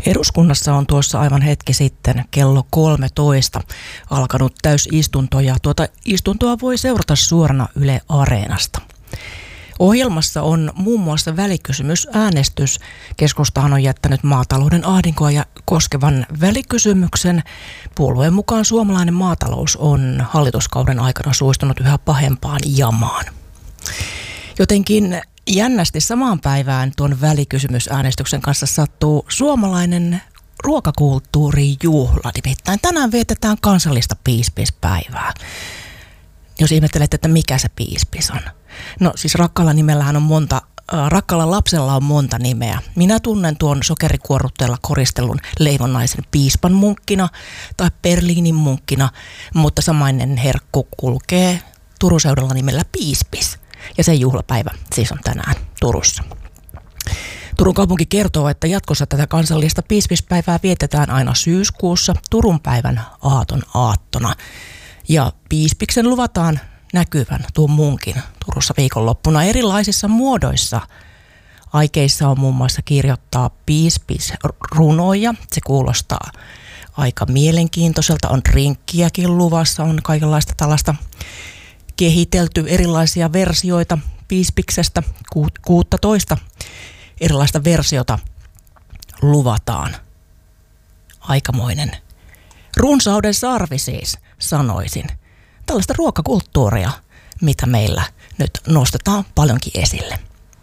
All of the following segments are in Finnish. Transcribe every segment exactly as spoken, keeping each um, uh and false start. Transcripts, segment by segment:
Eduskunnassa on tuossa aivan hetki sitten kello kolmetoista alkanut täysistunto ja tuota istuntoa voi seurata suorana Yle Areenasta. Ohjelmassa on muun muassa välikysymysäänestys. Keskustahan on jättänyt maatalouden ahdinkoa ja koskevan välikysymyksen. Puolueen mukaan suomalainen maatalous on hallituskauden aikana suistunut yhä pahempaan jamaan. Jotenkin jännästi samaan päivään tuon välikysymysäänestyksen kanssa sattuu suomalainen ruokakulttuurijuhla. Nimittäin tänään vietetään kansallista piispispäivää. Jos ihmettelet, että mikä se piispis on. No siis rakkaalla nimellähän on monta, äh, rakkaalla lapsella on monta nimeä. Minä tunnen tuon sokerikuorrutteella koristellun leivonnaisen piispan munkkina tai Berliinin munkkina, mutta samainen herkku kulkee Turun seudulla nimellä piispis. Ja sen juhlapäivä siis on tänään Turussa. Turun kaupunki kertoo, että jatkossa tätä kansallista piispispäivää vietetään aina syyskuussa Turun päivän aaton aattona. Ja piispiksen luvataan näkyvän tuon munkin Turussa viikonloppuna erilaisissa muodoissa. Aikeissa on muun muassa kirjoittaa piispisrunoja. Se kuulostaa aika mielenkiintoiselta. On drinkkiäkin luvassa, on kaikenlaista tällaista kehitelty erilaisia versioita piispiksestä. kuusitoista erilaista versiota luvataan. Aikamoinen runsauden sarvi siis, sanoisin. Tällaista ruokakulttuuria, mitä meillä nyt nostetaan paljonkin esille.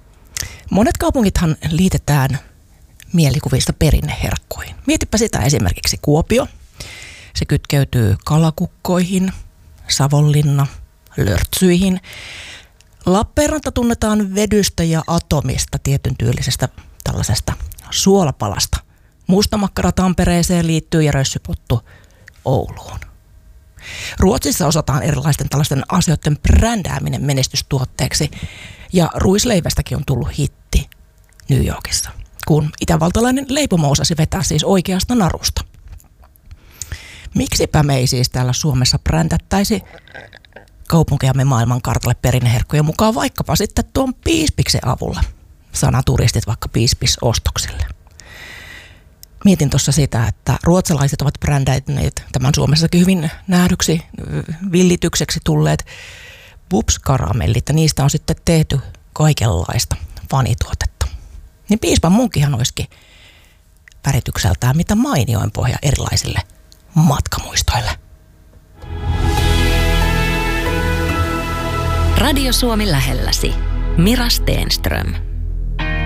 Monet kaupungithan liitetään mielikuvista perinneherkkuihin. Mietipä sitä esimerkiksi Kuopio. Se kytkeytyy kalakukkoihin, Savonlinna, lörtsyihin. Lappeenranta tunnetaan vedystä ja atomista, tietyn tyylisestä tällaisesta suolapalasta. Mustamakkara Tampereeseen liittyy ja rössypottu Ouluun. Ruotsissa osataan erilaisten tällaisten asioiden brändääminen menestystuotteeksi ja ruisleivästäkin on tullut hitti New Yorkissa, kun itävaltalainen leipomo osasi vetää siis oikeasta narusta. Miksipä me ei siis täällä Suomessa brändättäisi kaupunkejamme maailmankartalle perinneherkkujen mukaan vaikkapa sitten tuon piispiksen avulla. Sanaturistit vaikka piispisostoksille. Mietin tuossa sitä, että ruotsalaiset ovat brändäineet tämän Suomessakin hyvin nähdyksi, villitykseksi tulleet Bubs-karamellit, ja niistä on sitten tehty kaikenlaista fanituotetta. Niin piispan munkihan olisikin väritykseltään mitä mainioin pohja erilaisille matkamuistoille. Radio Suomi lähelläsi. Mira Stenström.